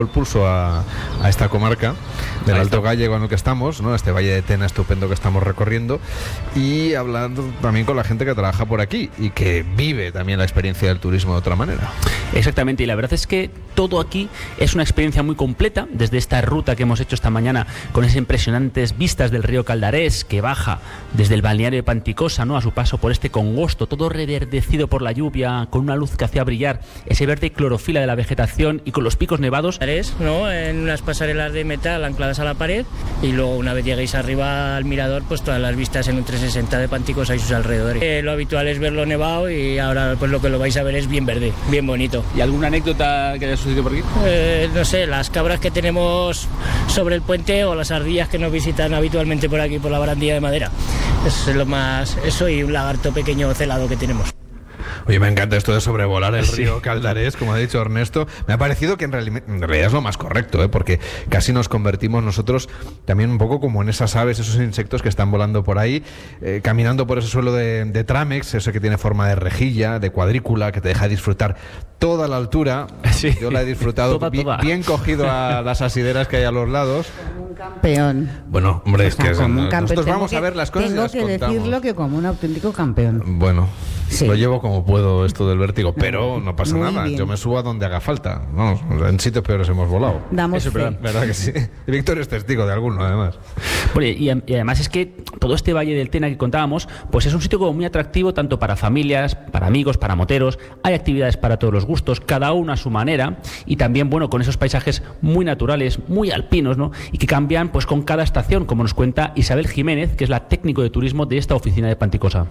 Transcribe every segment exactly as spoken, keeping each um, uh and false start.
el pulso a, a esta comarca del Alto Gállego en el que estamos, ¿no? Este valle de Tena estupendo que estamos recorriendo, y hablando también con la gente que trabaja por aquí y que vive también la experiencia del turismo de otra manera. Exactamente, y la verdad es que todo aquí es una experiencia muy completa, desde esta ruta que hemos hecho esta mañana con esas impresionantes vistas del río Caldarés que baja desde el balneario de Panticosa, ¿no?, a su paso por este congosto, todo reverdecido por la lluvia, con una luz que hacía brillar ese verde y clorofila de la vegetación, y con los picos nevados, ¿no?, en unas pasarelas de metal ancladas a la pared, y luego una vez lleguéis arriba al mirador, pues todas las vistas en un trescientos sesenta de Panticosa y sus alrededores. Eh, lo habitual es verlo nevado, y ahora pues lo que lo vais a ver es bien verde, bien bonito. ¿Y alguna anécdota que haya sucedido por aquí? Eh, no sé, las cabras que tenemos sobre el puente, o las ardillas que nos visitan habitualmente por aquí, por la barandilla de madera. Eso es lo más, eso y un lagarto pequeño celado que tenemos. Oye, me encanta esto de sobrevolar el río Caldarés, como ha dicho Ernesto. Me ha parecido que en, reali- en realidad es lo más correcto, ¿eh? Porque casi nos convertimos nosotros también un poco como en esas aves, esos insectos que están volando por ahí, eh, caminando por ese suelo de, de Tramex, ese que tiene forma de rejilla, de cuadrícula, que te deja disfrutar toda la altura. Sí. Yo la he disfrutado toda, bien, toda. bien cogido a las asideras que hay a los lados. Un campeón. Bueno, hombre, O es sea, que es, como un campeón. nosotros Tengo vamos que- a ver las cosas y Tengo las que contamos. decirlo que como un auténtico campeón. Bueno, Sí. lo llevo como puedo esto del vértigo, pero no pasa Muy nada. bien. Yo me subo a donde haga falta. Vamos, o sea, en sitios peores hemos volado. Damos Eso es fe. verdad, verdad que sí. Y Víctor es testigo de alguno, además. Bueno, y, y además es que todo este valle del Tena que contábamos, pues es un sitio como muy atractivo tanto para familias, para amigos, para moteros. Hay actividades para todos los gustos, cada uno a su manera, y también, bueno, con esos paisajes muy naturales, muy alpinos, ¿no?, y que cambian pues con cada estación, como nos cuenta Isabel Jiménez, que es la técnico de turismo de esta oficina de Panticosa.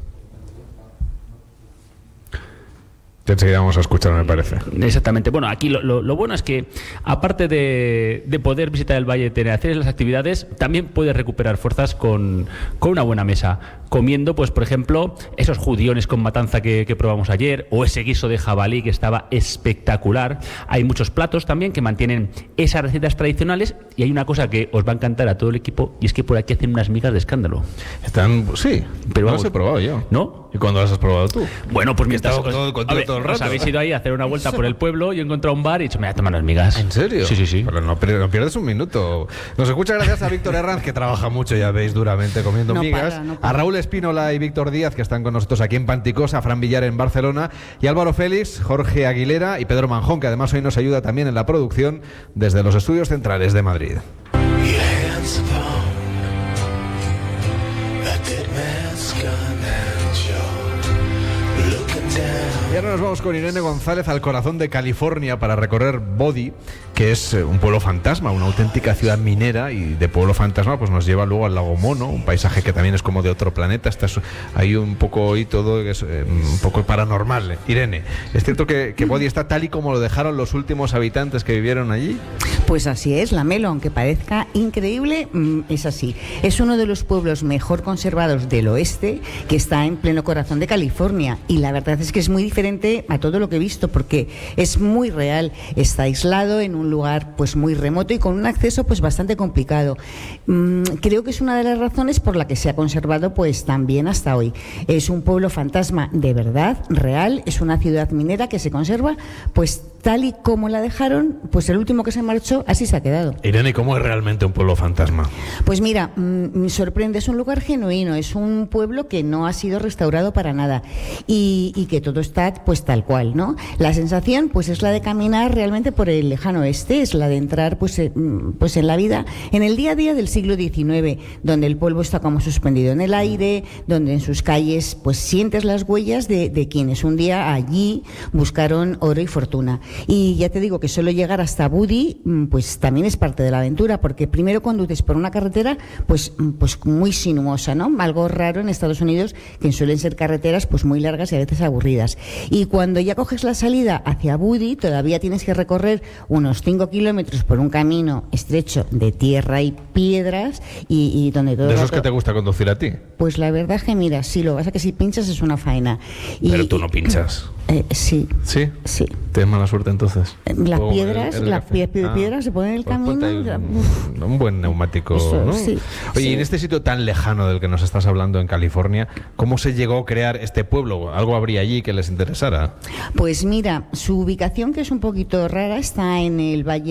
Enseguida vamos a escuchar, me parece. Exactamente. Bueno, aquí lo, lo, lo bueno es que, aparte de, de poder visitar el Valle de Tena, hacer las actividades, también puedes recuperar fuerzas con, con una buena mesa. Comiendo, pues, por ejemplo, esos judiones con matanza que, que probamos ayer, o ese guiso de jabalí que estaba espectacular. Hay muchos platos también que mantienen esas recetas tradicionales, y hay una cosa que os va a encantar a todo el equipo, y es que por aquí hacen unas migas de escándalo. Están, sí, Pero no vamos, las he probado yo. ¿No? ¿Y cuándo las has probado tú? Bueno, pues Que mientras estaba os, todo- contigo a ver, todo el os rato. habéis ido ahí a hacer una vuelta por el pueblo, y he encontrado un bar y he dicho, me voy a tomar unas migas. ¿En serio? Sí, sí, sí. Pero no, pier- no pierdes un minuto. Nos escucha gracias a Víctor Herranz, que trabaja mucho, ya veis, duramente comiendo No migas. para, no para. A Raúl Espínola y Víctor Díaz, que están con nosotros aquí en Panticosa, a Fran Villar en Barcelona, y Álvaro Félix, Jorge Aguilera y Pedro Manjón, que además hoy nos ayuda también en la producción desde los estudios centrales de Madrid. Y ahora nos vamos con Irene González al corazón de California para recorrer Body, que es eh, un pueblo fantasma, una auténtica ciudad minera, y de pueblo fantasma pues nos lleva luego al lago Mono, un paisaje que también es como de otro planeta. Estás ahí un poco y todo es eh, un poco paranormal. Irene, ¿es cierto que, que Body está tal y como lo dejaron los últimos habitantes que vivieron allí? Pues así es, la Melo, aunque parezca increíble, mm, es así. Es uno de los pueblos mejor conservados del oeste, que está en pleno corazón de California, y la verdad es que es muy diferente a todo lo que he visto, porque es muy real. Está aislado en un lugar pues muy remoto y con un acceso pues bastante complicado. Mm, creo que es una de las razones por la que se ha conservado pues tan bien hasta hoy. Es un pueblo fantasma de verdad, real. Es una ciudad minera que se conserva pues tal y como la dejaron, pues el último que se marchó así se ha quedado. Irene, ¿cómo es realmente un pueblo fantasma? Pues mira, mmm, me sorprende, es un lugar genuino, es un pueblo que no ha sido restaurado para nada, y, y que todo está pues tal cual, ¿no? La sensación pues es la de caminar realmente por el lejano oeste, es la de entrar pues, eh, pues en la vida, en el día a día del siglo diecinueve, donde el polvo está como suspendido en el aire, donde en sus calles pues sientes las huellas de, de quienes un día allí buscaron oro y fortuna. Y ya te digo que solo llegar hasta Budi pues también es parte de la aventura, porque primero conduces por una carretera pues, pues muy sinuosa, ¿no? Algo raro en Estados Unidos, que suelen ser carreteras pues muy largas y a veces aburridas. Y cuando ya coges la salida hacia Budi, todavía tienes que recorrer unos cinco kilómetros por un camino estrecho de tierra y piedras, y, y donde todo ¿De el esos rato- que te gusta conducir a ti? Pues la verdad es que mira, sí, lo que pasa es que si pinchas es una faena. Y, Pero tú no pinchas. Eh, sí. ¿Sí? Sí. ¿Tienes mala suerte entonces? Las O piedras, el- el las café. pie- Ah, piedras se ponen en el pues ponte camino. ahí Uf. un, un buen neumático, Eso, ¿no? sí, Oye, sí. y en este sitio tan lejano del que nos estás hablando en California, ¿cómo se llegó a crear este pueblo? ¿Algo habría allí que les interesara? Pues mira, su ubicación, que es un poquito rara, está en el valle